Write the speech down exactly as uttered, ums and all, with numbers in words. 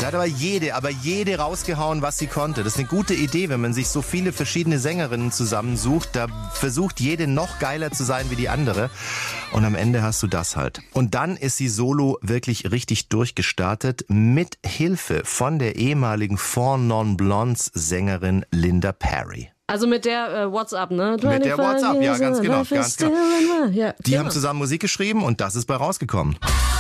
hat aber jede, aber jede rausgehauen, was sie konnte. Das ist eine gute Idee, wenn man sich so viele verschiedene Sängerinnen zusammensucht. Da versucht jede noch geiler zu sein wie die andere. Und am Ende hast du das halt. Und dann ist sie solo wirklich richtig durchgestartet mit Hilfe von der ehemaligen Four Non Blondes Sängerin Linda Perry. Also mit der äh, WhatsApp, ne? Mit der WhatsApp, ja, ganz genau. Ganz genau. Ja, Die genau. haben zusammen Musik geschrieben und das ist bei rausgekommen.